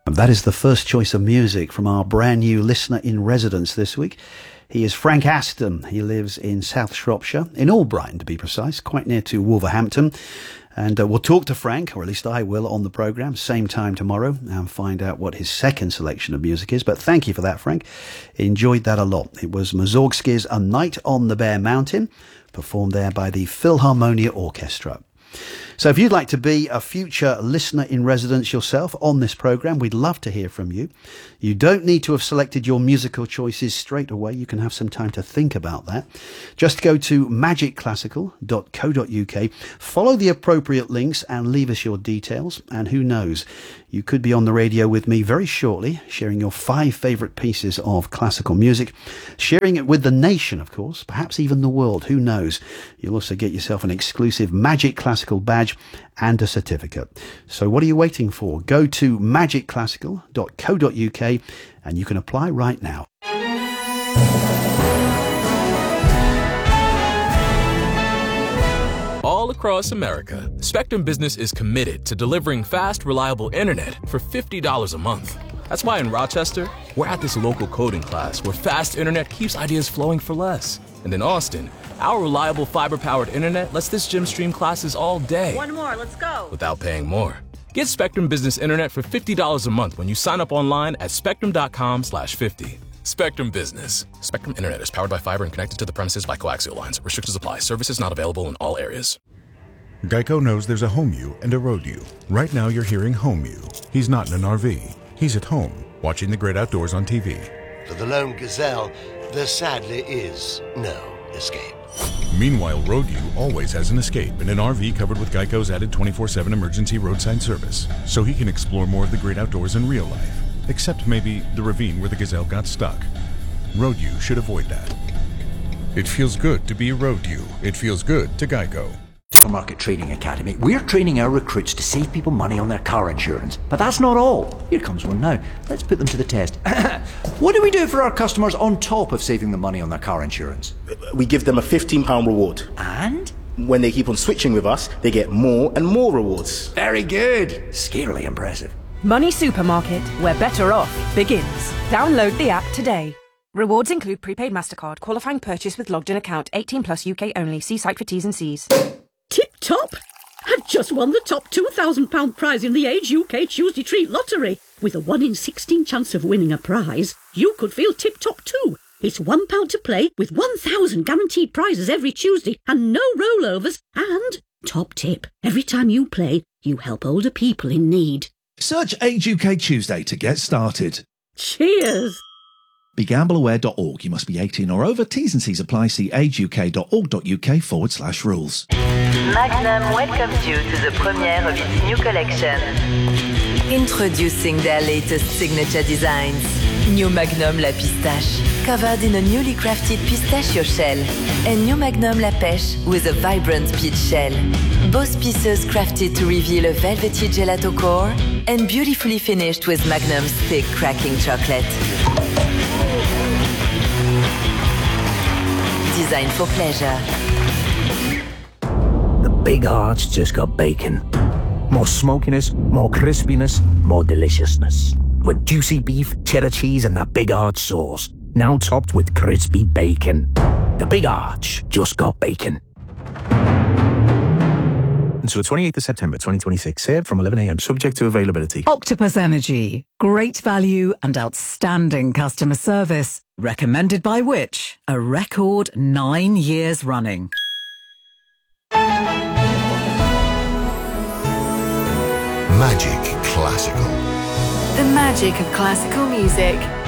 And that is the first choice of music from our brand new listener in residence this week. He is Frank Aston. He lives in South Shropshire, in Albrighton to be precise, quite near to Wolverhampton. And we'll talk to Frank, or at least I will, on the programme, same time tomorrow, and find out what his second selection of music is. But thank you for that, Frank. Enjoyed that a lot. It was Mussorgsky's A Night on the Bare Mountain, performed there by the Philharmonia Orchestra. So if you'd like to be a future listener in residence yourself on this programme, we'd love to hear from you. You don't need to have selected your musical choices straight away. You can have some time to think about that. Just go to magicclassical.co.uk, follow the appropriate links and leave us your details. And who knows, you could be on the radio with me very shortly, sharing your 5 favourite pieces of classical music, sharing it with the nation, of course, perhaps even the world. Who knows? You'll also get yourself an exclusive Magic Classical badge and a certificate. So what are you waiting for? Go to magicclassical.co.uk and you can apply right now. All across America, Spectrum Business is committed to delivering fast, reliable internet for $50 a month. That's why in Rochester, we're at this local coding class where fast internet keeps ideas flowing for less. And in Austin, our reliable fiber-powered internet lets this gym stream classes all day. One more, let's go. Without paying more. Get Spectrum Business Internet for $50 a month when you sign up online at spectrum.com/50. Spectrum Business. Spectrum Internet is powered by fiber and connected to the premises by coaxial lines. Restrictions apply. Services not available in all areas. Geico knows there's a home you and a road you. Right now you're hearing home you. He's not in an RV. He's at home, watching the great outdoors on TV. For the lone gazelle, there sadly is no escape. Meanwhile, Road U always has an escape in an RV covered with Geico's added 24/7 emergency roadside service, so he can explore more of the great outdoors in real life, except maybe the ravine where the gazelle got stuck. Road U should avoid that. It feels good to be a Road U. It feels good to Geico. Market Training Academy. We're training our recruits to save people money on their car insurance. But that's not all. Here comes one now. Let's put them to the test. What do we do for our customers on top of saving them money on their car insurance? We give them a £15 reward. And? When they keep on switching with us, they get more and more rewards. Very good. Scarily impressive. Money Supermarket, where better off begins. Download the app today. Rewards include prepaid MasterCard, qualifying purchase with logged in account, 18 plus UK only. See site for T's and C's. Tip top! I've just won the top £2,000 prize in the Age UK Tuesday Treat Lottery. With a 1 in 16 chance of winning a prize, you could feel tip top too. It's £1 to play with 1,000 guaranteed prizes every Tuesday and no rollovers. And, top tip, every time you play, you help older people in need. Search Age UK Tuesday to get started. Cheers! BeGambleAware.org. You must be 18 or over. T's and C's apply. See ageuk.org.uk/rules. Magnum welcomes you to the premiere of its new collection. Introducing their latest signature designs. New Magnum La Pistache, covered in a newly crafted pistachio shell. And New Magnum La Pêche with a vibrant peach shell. Both pieces crafted to reveal a velvety gelato core and beautifully finished with Magnum's thick cracking chocolate. Designed for pleasure. The Big Arch just got bacon. More smokiness, more crispiness, more deliciousness. With juicy beef, cheddar cheese and the Big Arch sauce. Now topped with crispy bacon. The Big Arch just got bacon. Until the 28th of September 2026, here from 11 a.m, subject to availability. Octopus Energy. Great value and outstanding customer service. Recommended by which? A record 9 years running. Magic Classical. The magic of classical music.